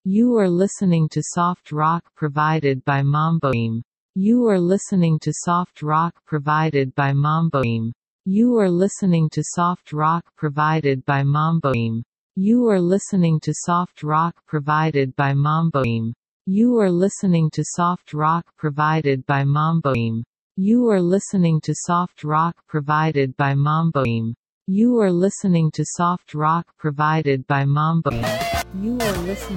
You are listening to soft rock provided by Mamboim. You are listening to soft rock provided by Mamboim. You are listening to soft rock provided by Mamboim. You are listening to soft rock provided by Mamboim. You are listening to soft rock provided by Mamboim. You are listening to soft rock provided by Mamboim. You are listening to soft rock provided by Mamboim. You are listening